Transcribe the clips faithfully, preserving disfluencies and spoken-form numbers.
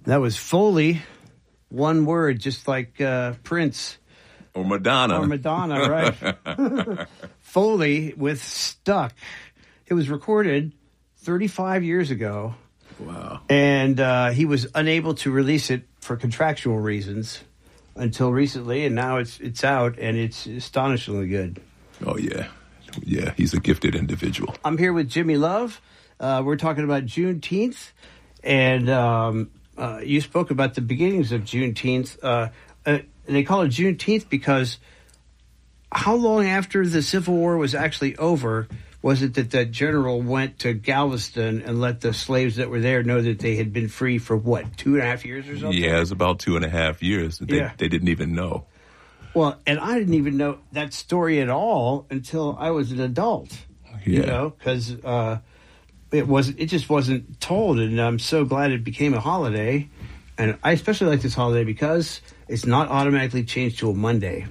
That was Foley, one word, just like uh, Prince. Or Madonna. Or Madonna, right. Foley with Stuck. It was recorded thirty-five years ago. Wow. And uh, he was unable to release it for contractual reasons until recently, and now it's it's out, and it's astonishingly good. Oh, yeah. Yeah, he's a gifted individual. I'm here with Jimmy Love. Uh, we're talking about Juneteenth, and um, uh, you spoke about the beginnings of Juneteenth. Uh, uh, they call it Juneteenth because how long after the Civil War was actually over was it that the general went to Galveston and let the slaves that were there know that they had been free for, what, two and a half years or something? Yeah, it was about two and a half years. They, yeah. they didn't even know. Well, and I didn't even know that story at all until I was an adult, yeah. you know, because uh, it, was, it just wasn't told, and I'm so glad it became a holiday. And I especially like this holiday because it's not automatically changed to a Monday.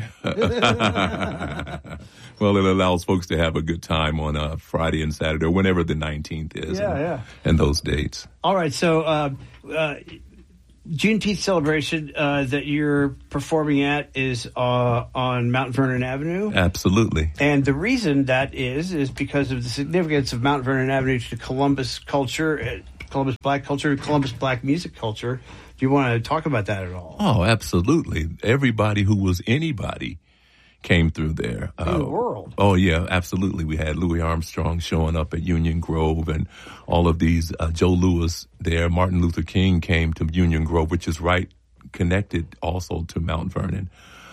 Well, it allows folks to have a good time on a Friday and Saturday, or whenever the nineteenth is. Yeah, and, yeah. And those dates. All right, so uh, uh, Juneteenth celebration uh, that you're performing at is uh, on Mount Vernon Avenue? Absolutely. And the reason that is, is because of the significance of Mount Vernon Avenue to Columbus culture, Columbus Black culture, Columbus Black music culture. Do you want to talk about that at all? Oh, absolutely. Everybody who was anybody came through there. In uh, the world. Oh, yeah, absolutely. We had Louis Armstrong showing up at Union Grove and all of these, uh, Joe Louis there. Martin Luther King came to Union Grove, which is right connected also to Mount Vernon.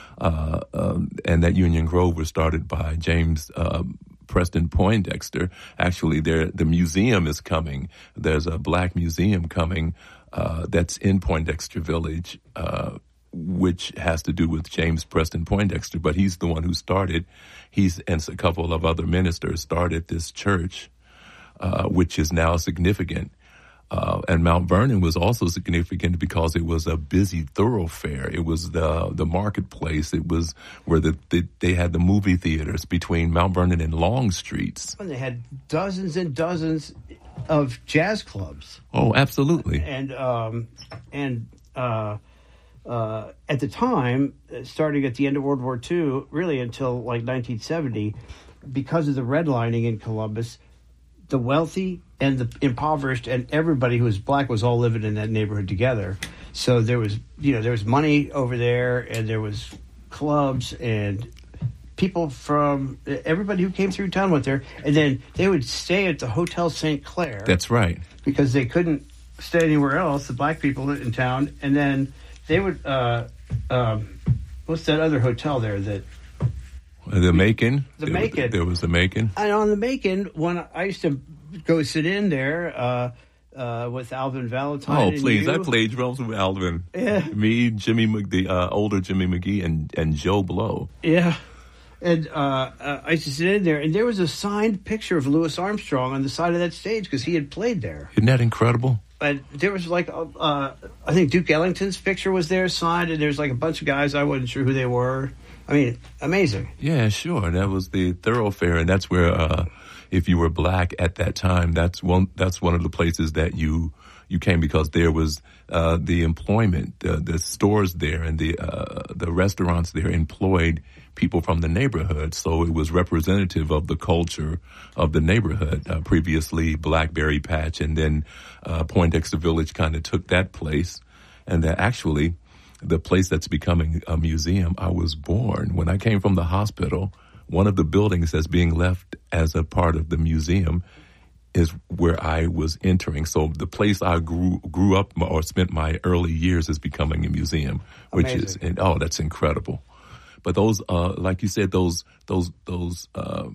Uh, um, and that Union Grove was started by James uh, Preston Poindexter. Actually, there the museum is coming. There's a black museum coming uh, that's in Poindexter Village, uh which has to do with James Preston Poindexter, but he's the one who started, he's and a couple of other ministers started this church, uh, which is now significant. Uh, and Mount Vernon was also significant because it was a busy thoroughfare. It was the the marketplace. It was where the, the they had the movie theaters between Mount Vernon and Long Streets. And they had dozens and dozens of jazz clubs. Oh, absolutely. And, um, and, uh, Uh, at the time, starting at the end of World War Two, really until like nineteen seventy, because of the redlining in Columbus, the wealthy and the impoverished and everybody who was black was all living in that neighborhood together. So there was, you know, there was money over there, and there was clubs, and people from everybody who came through town went there, and then they would stay at the Hotel Saint Clair. That's right, because they couldn't stay anywhere else. The black people in town, and then. They would, uh, um, what's that other hotel there that? The Macon. The there Macon. Was, there was the Macon. And on the Macon, when I used to go sit in there uh, uh, with Alvin Valentine. Oh, and please. you. I played drums with Alvin. Yeah. Me, Jimmy, the uh, older Jimmy McGee, and, and Joe Blow. Yeah. And uh, uh, I used to sit in there, and there was a signed picture of Louis Armstrong on the side of that stage because he had played there. Isn't that incredible? And there was like, uh, I think Duke Ellington's picture was there signed, and there was like a bunch of guys. I wasn't sure who they were. I mean, amazing. Yeah, sure. That was the thoroughfare, and that's where, uh, if you were black at that time, that's one. That's one of the places that you you came because there was uh, the employment, the, the stores there, and the uh, the restaurants there employed people from the neighborhood. So it was representative of the culture of the neighborhood. Uh, previously, Blackberry Patch, and then uh, Poindexter Village kind of took that place. And that actually, the place that's becoming a museum, I was born. When I came from the hospital, one of the buildings that's being left as a part of the museum is where I was entering. So the place I grew grew up or spent my early years is becoming a museum, which Amazing. is, and, oh, that's incredible. But those, uh, like you said, those, those, those, uh,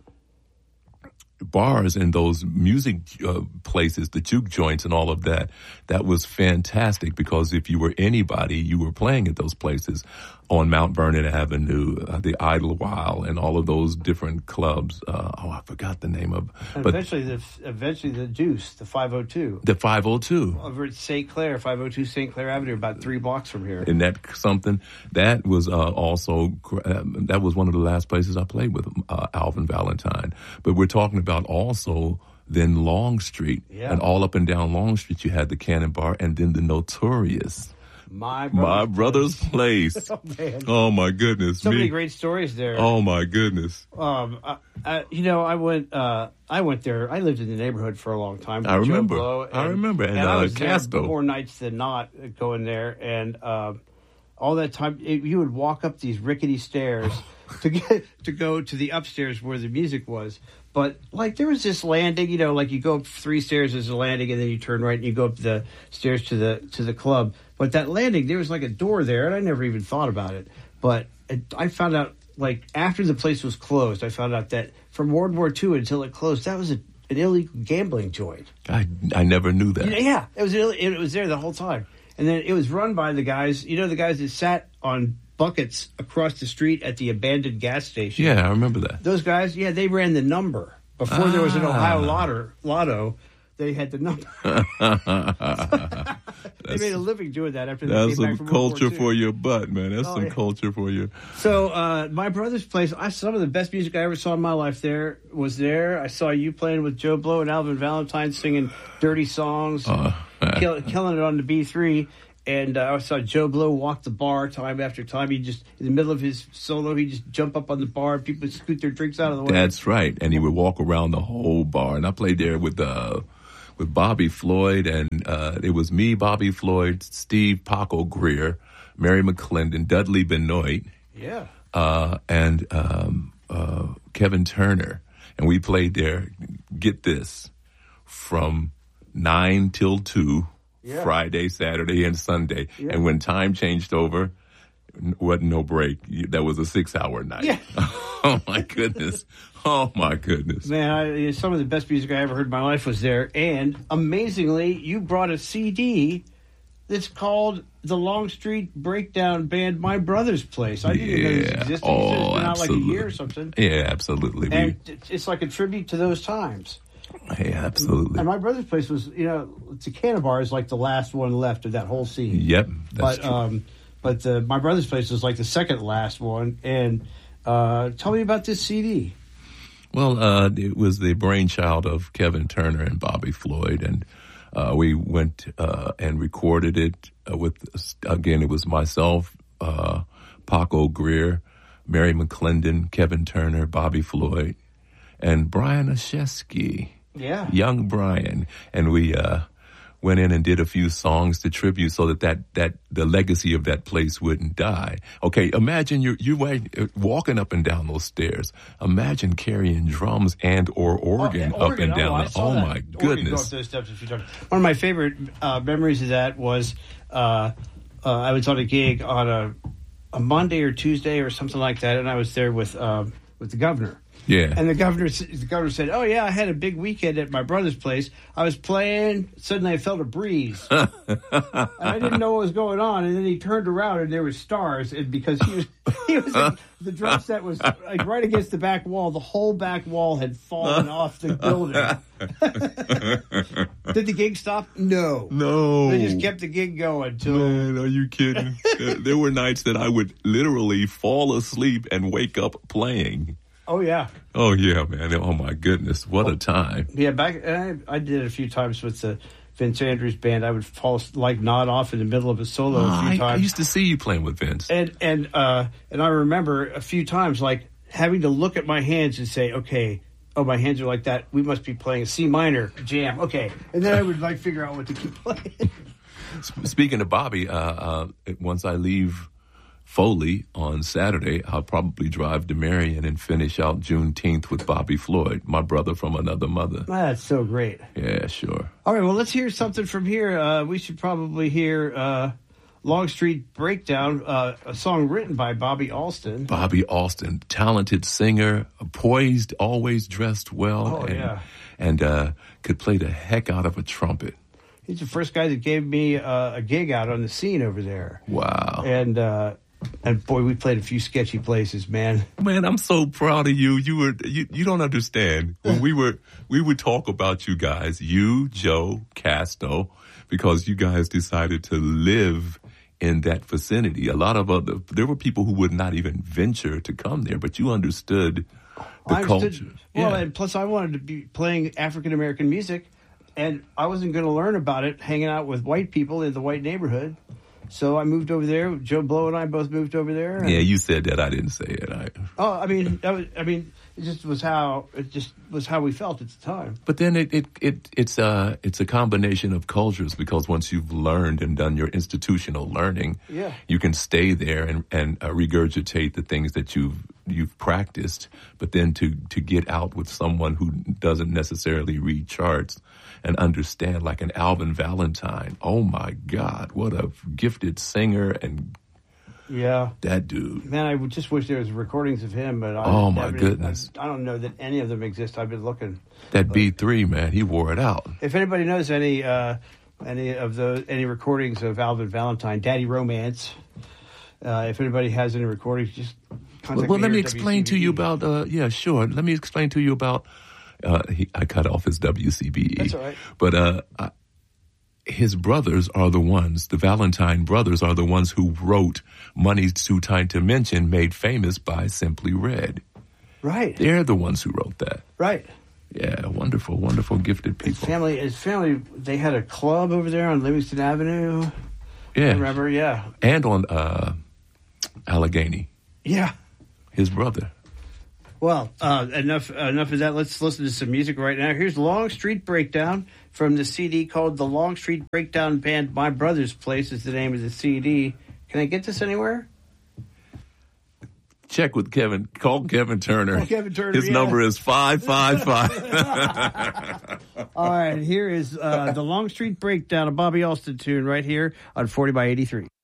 bars and those music uh, places, the juke joints and all of that, that was fantastic because if you were anybody, you were playing at those places on Mount Vernon Avenue, uh, the Idlewild, and all of those different clubs. Uh, oh, I forgot the name of. And but eventually, the eventually the Deuce, the five oh two. The five oh two. Over at Saint Clair, five oh two Saint Clair Avenue, about three blocks from here. Isn't that something? That was uh, also, uh, that was one of the last places I played with uh, Alvin Valentine. But we're talking about also then Long Street. Yeah. And all up and down Long Street, you had the Cannon Bar, and then the Notorious. My brother's, My brother's place. Oh, man. Oh, my goodness. So Me- many great stories there. Oh, my goodness. Um, I, I, you know, I went. Uh, I went there. I lived in the neighborhood for a long time. with I Joe remember. Blow, and, I remember. And, and I uh, was there Castro. more nights than not uh, going there, and um, all that time it, you would walk up these rickety stairs to get to go to the upstairs where the music was. But like there was this landing, you know, like you go up three stairs, there's a landing, and then you turn right and you go up the stairs to the to the club. But that landing, there was like a door there, and I never even thought about it. But it, I found out, like after the place was closed, I found out that from World War Two until it closed, that was a, an illegal gambling joint. I I never knew that. Yeah, it was Ill- it was there the whole time, and then it was run by the guys, you know, the guys that sat on buckets across the street at the abandoned gas station. Yeah, I remember that. Those guys, yeah, they ran the number. Before there was an Ah. Ohio lotto, lotto, they had the number. They made a living doing that after they That's came back some from World War culture Two. for your butt, man. That's Oh, some yeah. culture for you. So, uh, my brother's place, I some of the best music I ever saw in my life there was there. I saw you playing with Joe Blow and Alvin Valentine singing dirty songs, Uh, kill, killing it on the B three. And uh, I saw Joe Blow walk the bar time after time. He just, in the middle of his solo, he'd just jump up on the bar and people would scoot their drinks out of the way. That's right. And he would walk around the whole bar. And I played there with uh, with Bobby Floyd, and uh, it was me, Bobby Floyd, Steve Paco Greer, Mary McClendon, Dudley Benoit, Yeah. uh, and um, uh, Kevin Turner. And we played there, get this, from nine till two. Yeah. Friday, Saturday, and Sunday. Yeah. And when time changed over, n- wasn't no break. That was a six-hour night. Yeah. Oh, my goodness. Oh, my goodness. Man, I, some of the best music I ever heard in my life was there. And amazingly, you brought a C D that's called the Long Street Breakdown Band, My Brother's Place. I didn't even know this Yeah. existed. Oh, It's been out like a absolutely. year or something. Yeah, absolutely. We- And it's- it's like a tribute to those times. yeah, absolutely. And My Brother's Place was, you know, the Cannon Bar is like the last one left of that whole scene. Yep, that's But true. um, but the, My Brother's Place was like the second last one. And uh, tell me about this C D. Well, uh, it was the brainchild of Kevin Turner and Bobby Floyd, and uh, we went uh, and recorded it uh, with, again, it was myself, uh, Paco Greer, Mary McClendon, Kevin Turner, Bobby Floyd, and Brian Oshesky, Yeah. young Brian, and we uh, went in and did a few songs to tribute so that, that, that the legacy of that place wouldn't die. Okay, imagine you're, you're walking up and down those stairs. Imagine carrying drums and or organ Oh, up and oh, down. I the- saw oh that. my Organ go up goodness. those steps a few times. One of my favorite uh, memories of that was uh, uh, I was on a gig on a, a Monday or Tuesday or something like that, and I was there with um, with the governor. Yeah. And the governor, the governor said, "Oh yeah, I had a big weekend at my brother's place. I was playing. Suddenly, I felt a breeze, and I didn't know what was going on. And then he turned around, and there were stars. And because he was, he was like, the drum set was like right against the back wall. The whole back wall had fallen off the building. Did the gig stop? No, No. They just kept the gig going until. Man, are you kidding? there, there were nights that I would literally fall asleep and wake up playing. Oh yeah, Oh, yeah, man. Oh, my goodness. What a time. yeah. Back, I, I did it a few times with the Vince Andrews band. I would fall like nod off in the middle of a solo a few I, I times. used to see you playing with Vince. And and uh, and I remember a few times like having to look at my hands and say, okay, oh, my hands are like that. We must be playing a C minor jam. Okay, and then I would like figure out what to keep playing. Speaking of Bobby, uh, uh, once I leave Foley on Saturday, I'll probably drive to Marion and finish out Juneteenth with Bobby Floyd, my brother from another mother. That's so great. Yeah, sure. All right, well, let's hear something from here. Uh, we should probably hear uh, Long Street Breakdown, uh, a song written by Bobby Alston. Bobby Alston, talented singer, poised, always dressed well, Oh, and, yeah. and uh, could play the heck out of a trumpet. He's the first guy that gave me uh, a gig out on the scene over there. Wow. And, uh, and boy, we played a few sketchy places, man. Man, I'm so proud of you. You were you, you don't understand. When we were we would talk about you guys, you, Joe, Casto, because you guys decided to live in that vicinity. A lot of other there were people who would not even venture to come there, but you understood the I culture. understood. Well, yeah. and plus I wanted to be playing African American music, and I wasn't going to learn about it hanging out with white people in the white neighborhood. So I moved over there. Joe Blow and I both moved over there. And, yeah, you said that. I didn't say it. I, oh, I mean, that was, I mean, it just was how it just was how we felt at the time. But then it, it, it it's a it's a combination of cultures, because once you've learned and done your institutional learning, yeah. you can stay there and and uh, regurgitate the things that you've you've practiced. But then to to get out with someone who doesn't necessarily read charts and understand, like an Alvin Valentine. Oh my God, what a gifted singer, and yeah, that dude. Man, I just wish there was recordings of him, but I oh my haven't- goodness, I, I don't know that any of them exist. I've been looking. that But B three, man, he wore it out. if anybody knows any uh, any of the any recordings of Alvin Valentine, Daddy Romance, uh, if anybody has any recordings, just contact Well, well me let here me at explain to you W C B E. about. Uh, yeah, sure. Let me explain to you about. Uh, he, I cut off his W C B E. That's all right. But uh, I, his brothers are the ones. The Valentine brothers are the ones who wrote "Money's Too Tight to Mention," made famous by Simply Red. Right. They're the ones who wrote that. Right. Yeah, wonderful, wonderful, gifted His people. family, his family, they had a club over there on Livingston Avenue. Yeah, I remember, yeah. and on uh, Allegheny, Yeah. his brother. Well, uh, enough enough of that. Let's listen to some music right now. Here's Long Street Breakdown from the C D called The Long Street Breakdown Band. My Brother's Place is the name of the C D. Can I get this anywhere? Check with Kevin. Call Kevin Turner. Call Kevin Turner, His yeah. number is five five five. All right, here is uh, The Long Street Breakdown, a Bobby Alston tune right here on forty by eighty-three.